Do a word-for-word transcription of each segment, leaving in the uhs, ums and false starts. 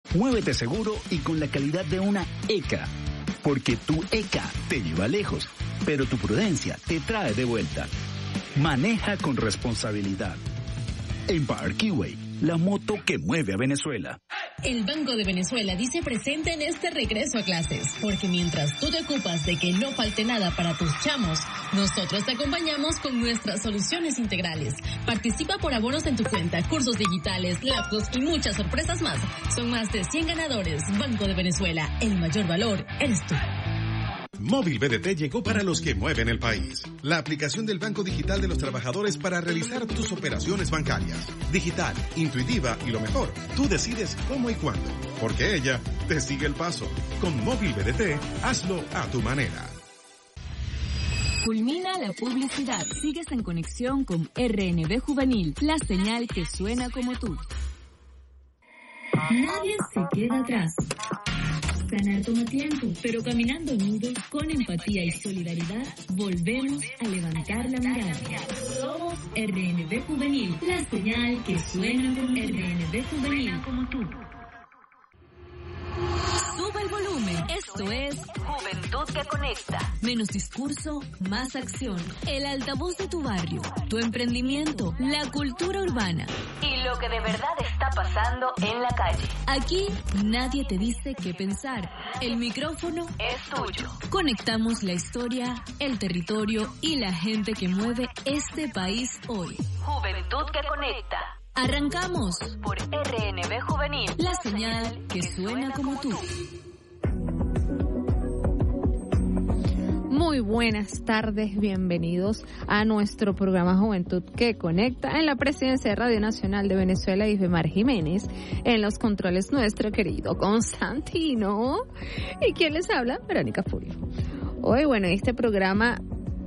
Muévete seguro y con la calidad de una E C A. Porque tu E C A te lleva lejos, pero tu prudencia te trae de vuelta. Maneja con responsabilidad. Empire Keyway, la moto que mueve a Venezuela. El Banco de Venezuela dice presente en este regreso a clases, porque mientras tú te ocupas de que no falte nada para tus chamos, nosotros te acompañamos con nuestras soluciones integrales. Participa por abonos en tu cuenta, cursos digitales, laptops y muchas sorpresas más. Son más de cien ganadores. Banco de Venezuela, el mayor valor eres tú. Móvil B D T llegó para los que mueven el país. La aplicación del Banco Digital de los Trabajadores para realizar tus operaciones bancarias. Digital, intuitiva y lo mejor, tú decides cómo y cuándo, porque ella te sigue el paso. Con Móvil B D T, hazlo a tu manera. Culmina la publicidad. Sigues en conexión con R N B Juvenil, la señal que suena como tú. Nadie se queda atrás. Sanar toma tiempo, pero caminando unidos con empatía y solidaridad, volvemos a levantar la mirada. Somos R N B Juvenil, la señal que suena como R N B Juvenil como tú. Sube el volumen. Esto es Juventud que Conecta. Menos discurso, más acción. El altavoz de tu barrio, tu emprendimiento, la cultura urbana y lo que de verdad está pasando en la calle. Aquí nadie te dice qué pensar. El micrófono es tuyo. Conectamos la historia, el territorio y la gente que mueve este país hoy. Juventud que Conecta. Arrancamos por R N B Juvenil, la señal que suena como tú. Muy buenas tardes, bienvenidos a nuestro programa Juventud que Conecta. En la presidencia de Radio Nacional de Venezuela, Ifemar Jiménez. En los controles, nuestro querido Constantino. ¿Y quién les habla? Verónica Furio. Hoy, bueno, este programa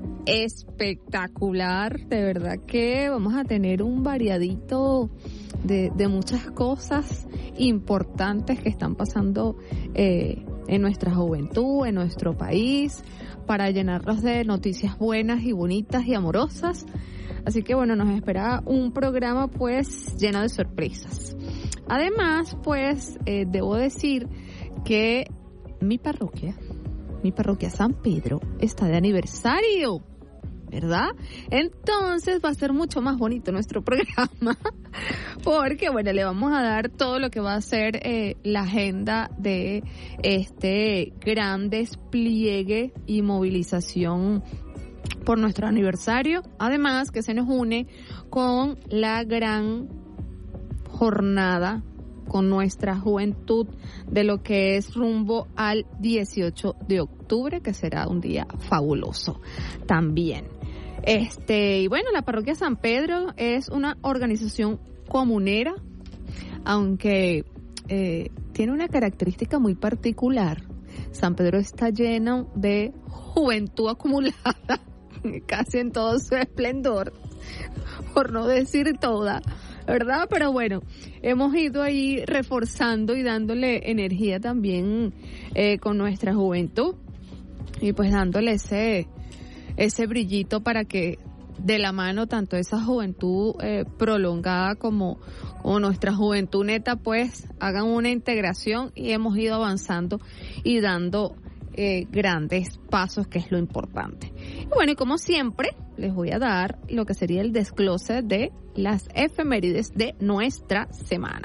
espectacular, de verdad que vamos a tener un variadito de, de muchas cosas importantes que están pasando eh, en nuestra juventud, en nuestro país, para llenarlos de noticias buenas y bonitas y amorosas. Así que bueno, nos espera un programa pues lleno de sorpresas. Además, pues eh, debo decir que mi parroquia, mi parroquia San Pedro está de aniversario, ¿verdad? Entonces va a ser mucho más bonito nuestro programa porque, bueno, le vamos a dar todo lo que va a ser eh, la agenda de este gran despliegue y movilización por nuestro aniversario. Además, que se nos une con la gran jornada con nuestra juventud de lo que es rumbo al dieciocho de octubre, que será un día fabuloso también. Este, y bueno, la parroquia San Pedro es una organización comunera, aunque eh, tiene una característica muy particular. San Pedro está lleno de juventud acumulada, casi en todo su esplendor, por no decir toda, ¿verdad? Pero bueno, hemos ido ahí reforzando y dándole energía también eh, con nuestra juventud y pues dándole ese ese brillito para que de la mano tanto esa juventud eh, prolongada como, como nuestra juventud neta pues hagan una integración, y hemos ido avanzando y dando eh, grandes pasos, que es lo importante. Y bueno, y como siempre les voy a dar lo que sería el desglose de las efemérides de nuestra semana.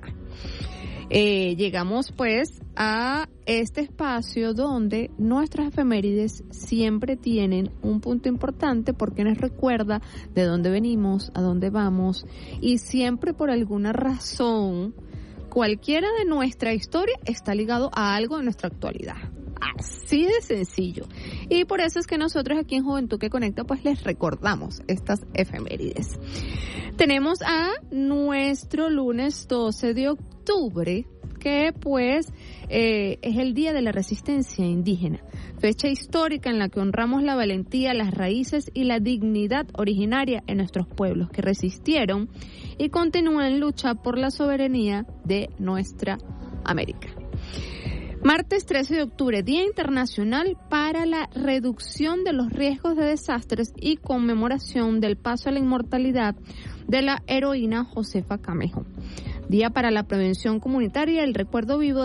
Eh, llegamos pues a este espacio donde nuestras efemérides siempre tienen un punto importante porque nos recuerda de dónde venimos, a dónde vamos, y siempre por alguna razón cualquiera de nuestra historia está ligado a algo de nuestra actualidad. Así de sencillo. Y por eso es que nosotros aquí en Juventud que Conecta pues les recordamos estas efemérides. Tenemos a nuestro lunes doce de octubre, que pues eh, es el Día de la Resistencia Indígena, fecha histórica en la que honramos la valentía, las raíces y la dignidad originaria en nuestros pueblos que resistieron y continúan en lucha por la soberanía de nuestra América. Martes trece de octubre, Día Internacional para la Reducción de los Riesgos de Desastres y conmemoración del paso a la inmortalidad de la heroína Josefa Camejo. Día para la Prevención Comunitaria y el recuerdo vivo